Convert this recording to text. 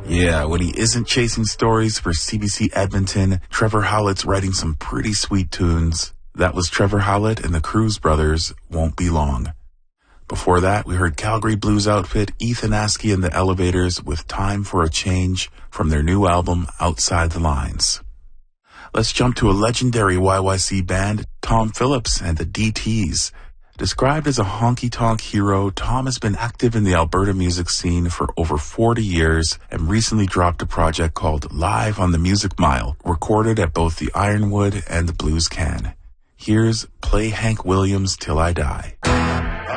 Yeah, when he isn't chasing stories for CBC Edmonton, Trevor Howlett's writing some pretty sweet tunes. That was Trevor Howlett and the Cruz Brothers, Won't Be Long. Before that, we heard Calgary blues outfit Ethan Askey and the Elevators with Time for a Change from their new album, Outside the Lines. Let's jump to a legendary YYC band, Tom Phillips and the DTs. Described as a honky-tonk hero, Tom has been active in the Alberta music scene for over 40 years and recently dropped a project called Live on the Music Mile, recorded at both the Ironwood and the Blues Can. Here's Play Hank Williams Till I Die.